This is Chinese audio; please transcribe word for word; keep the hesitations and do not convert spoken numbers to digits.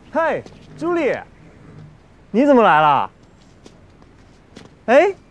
嗨，朱莉，你怎么来了？哎。